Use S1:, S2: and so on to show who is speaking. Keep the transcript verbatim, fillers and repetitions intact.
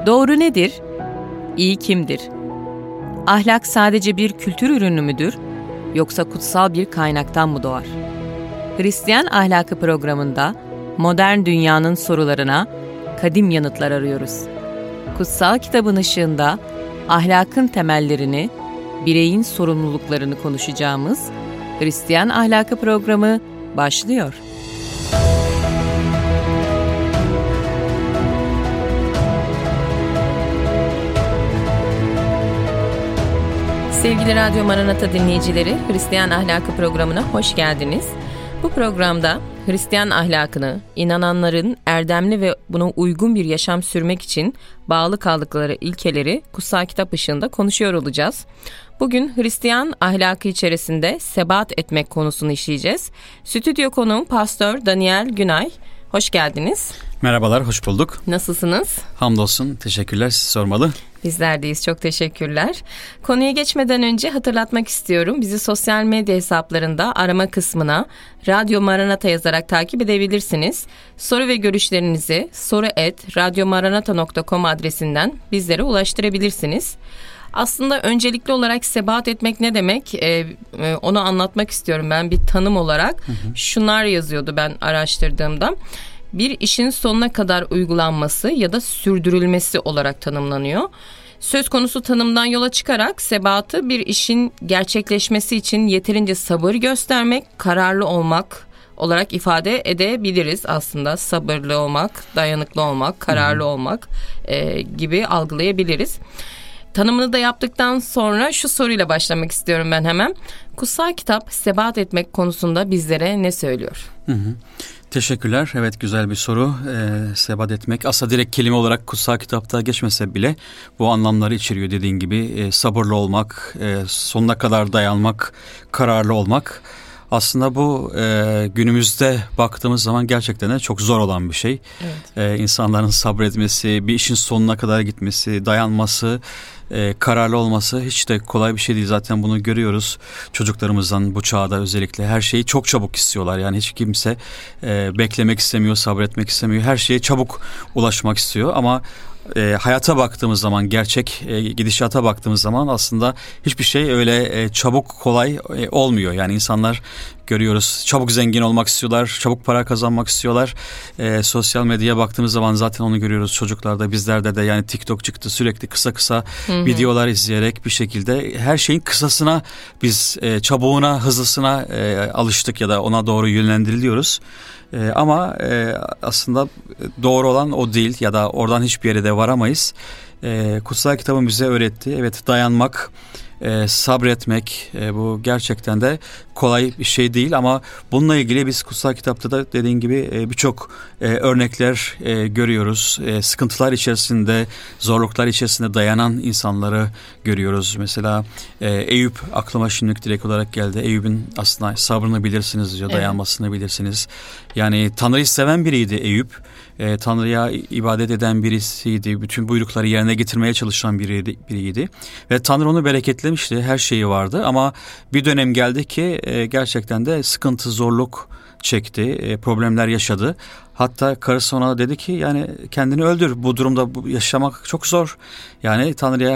S1: Doğru nedir? İyi kimdir? Ahlak sadece bir kültür ürünü müdür? Yoksa kutsal bir kaynaktan mı doğar? Hristiyan Ahlakı programında modern dünyanın sorularına kadim yanıtlar arıyoruz. Kutsal kitabın ışığında ahlakın temellerini, bireyin sorumluluklarını konuşacağımız Hristiyan Ahlakı programı başlıyor. Sevgili Radyo Maranata dinleyicileri, Hristiyan Ahlakı programına hoş geldiniz. Bu programda Hristiyan ahlakını, inananların erdemli ve buna uygun bir yaşam sürmek için bağlı kaldıkları ilkeleri kutsal kitap ışığında konuşuyor olacağız. Bugün Hristiyan ahlakı içerisinde sebat etmek konusunu işleyeceğiz. Stüdyo konuğum Pastor Daniel Günay. Hoş geldiniz.
S2: Merhabalar, hoş bulduk.
S1: Nasılsınız?
S2: Hamdolsun, teşekkürler. Sizi sormalı.
S1: Bizler deyiz, çok teşekkürler. Konuya geçmeden önce hatırlatmak istiyorum. Bizi sosyal medya hesaplarında arama kısmına Radyo Maranata yazarak takip edebilirsiniz. Soru ve görüşlerinizi soru et radyomaranata nokta com adresinden bizlere ulaştırabilirsiniz. Aslında öncelikli olarak sebat etmek ne demek? Ee, onu anlatmak istiyorum ben bir tanım olarak. Hı hı. Şunlar yazıyordu ben araştırdığımda. Bir işin sonuna kadar uygulanması ya da sürdürülmesi olarak tanımlanıyor. Söz konusu tanımdan yola çıkarak sebatı bir işin gerçekleşmesi için yeterince sabır göstermek, kararlı olmak olarak ifade edebiliriz aslında. Sabırlı olmak, dayanıklı olmak, kararlı hmm. olmak e, gibi algılayabiliriz. Tanımını da yaptıktan sonra şu soruyla başlamak istiyorum ben hemen. Kutsal kitap sebat etmek konusunda bizlere ne söylüyor?
S2: Hı hı. Teşekkürler. Evet, güzel bir soru. Ee, sebat etmek aslında direkt kelime olarak kutsal kitapta geçmese bile bu anlamları içeriyor dediğin gibi. E, sabırlı olmak, e, sonuna kadar dayanmak, kararlı olmak. Aslında bu e, günümüzde baktığımız zaman gerçekten de çok zor olan bir şey. Evet. E, insanların sabretmesi, bir işin sonuna kadar gitmesi, dayanması, e, kararlı olması hiç de kolay bir şey değil. Zaten bunu görüyoruz çocuklarımızdan bu çağda özellikle. Her şeyi çok çabuk istiyorlar. Yani hiç kimse e, beklemek istemiyor, sabretmek istemiyor. Her şeye çabuk ulaşmak istiyor ama E, hayata baktığımız zaman, gerçek e, gidişata baktığımız zaman aslında hiçbir şey öyle e, çabuk kolay e, olmuyor. Yani insanlar görüyoruz çabuk zengin olmak istiyorlar, çabuk para kazanmak istiyorlar. E, sosyal medyaya baktığımız zaman zaten onu görüyoruz çocuklarda, bizlerde de. Yani TikTok çıktı, sürekli kısa kısa hı hı. videolar izleyerek bir şekilde her şeyin kısasına biz e, çabuğuna, hızlısına e, alıştık ya da ona doğru yönlendiriliyoruz. Ee, ama e, aslında doğru olan o değil ya da oradan hiçbir yere de varamayız. Ee, kutsal kitabın bize öğretti. Evet, dayanmak, e, sabretmek e, bu gerçekten de kolay bir şey değil ama bununla ilgili biz kutsal kitapta da dediğin gibi e, birçok e, örnekler e, görüyoruz. E, sıkıntılar içerisinde, zorluklar içerisinde dayanan insanları görüyoruz. Mesela e, Eyüp aklıma şimdi direkt olarak geldi. Eyüp'ün aslında sabrını bilirsiniz diyor, evet. Dayanmasını bilirsiniz. Yani Tanrı'yı seven biriydi Eyüp. E, Tanrı'ya ibadet eden birisiydi. Bütün buyrukları yerine getirmeye çalışan biriydi. biriydi. Ve Tanrı onu bereketlemişti. Her şeyi vardı ama bir dönem geldi ki e, gerçekten de sıkıntı, zorluk çekti. E, problemler yaşadı. Hatta karısı ona dedi ki yani kendini öldür. Bu durumda bu, yaşamak çok zor. Yani Tanrı'ya